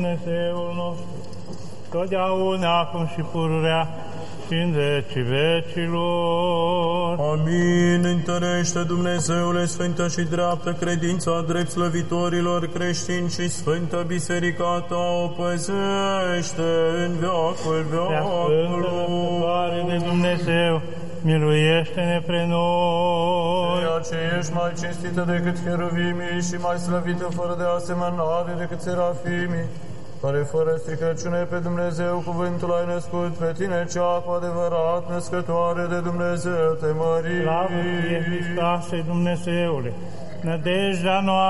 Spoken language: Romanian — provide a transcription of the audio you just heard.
Dumnezeul nostru, totdeauna, acum și pururea, și în vecii vecilor. Amin. Întărește, Dumnezeule, sfântă și dreaptă credința drept slăvitorilor creștini și sfântă biserica ta o păzește în veacul veacului. De Dumnezeu, miluiește-ne pre noi. Ceea ce ești mai cinstită decât cheruvimii și mai slăvită fără de asemănare decât serafimii, care fără stricăciune pe Dumnezeu cuvântul ai născut, pe tine cea cu adevărat născătoare de Dumnezeu te mărim. Slavă ție, Hristoase, Dumnezeule, nădejdea noastră.